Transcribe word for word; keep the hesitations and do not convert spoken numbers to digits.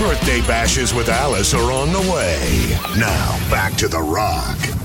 Birthday bashes with Alice are on the way. Now, back to The Rock.